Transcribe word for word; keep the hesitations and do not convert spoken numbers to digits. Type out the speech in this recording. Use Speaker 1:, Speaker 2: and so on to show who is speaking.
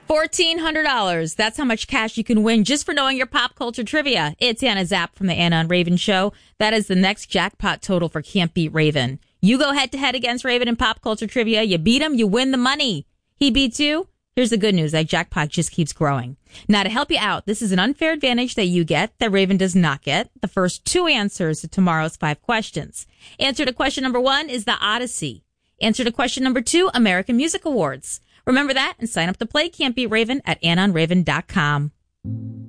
Speaker 1: fourteen hundred dollars. That's how much cash you can win just for knowing your pop culture trivia. It's Anna Zapp from the Anna and Raven Show. That is the next jackpot total for Can't Beat Raven. You go head to head against Raven in pop culture trivia. You beat him, you win the money. He beats you. Here's the good news. That jackpot just keeps growing. Now, to help you out, this is an unfair advantage that you get that Raven does not get. The first two answers to tomorrow's five questions. Answer to question number one is the Odyssey. Answer to question number two, American Music Awards. Remember that and sign up to play Can't Beat Raven at anna and raven dot com.